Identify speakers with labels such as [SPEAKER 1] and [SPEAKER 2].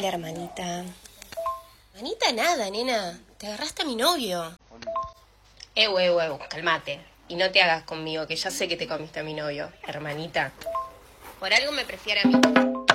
[SPEAKER 1] Hola, hermanita. Hermanita nada, nena. Te agarraste a mi novio. Calmate. Y no te hagas conmigo, que ya sé que te comiste a mi novio. Hermanita. Por algo me prefiere a mí.